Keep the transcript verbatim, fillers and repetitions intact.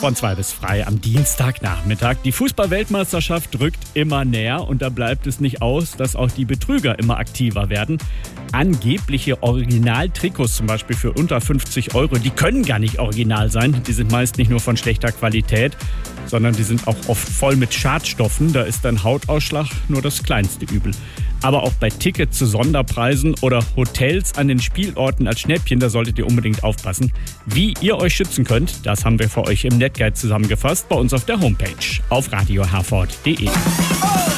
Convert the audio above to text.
Von zwei bis frei am Dienstagnachmittag. Die Fußball-Weltmeisterschaft rückt immer näher und da bleibt es nicht aus, dass auch die Betrüger immer aktiver werden. Angebliche Originaltrikots zum Beispiel für unter fünfzig Euro, die können gar nicht original sein. Die sind meist nicht nur von schlechter Qualität, sondern die sind auch oft voll mit Schadstoffen. Da ist dann Hautausschlag nur das kleinste Übel. Aber auch bei Tickets zu Sonderpreisen oder Hotels an den Spielorten als Schnäppchen, da solltet ihr unbedingt aufpassen. Wie ihr euch schützen könnt, das haben wir für euch im Netguide zusammengefasst bei uns auf der Homepage auf radio herford punkt de.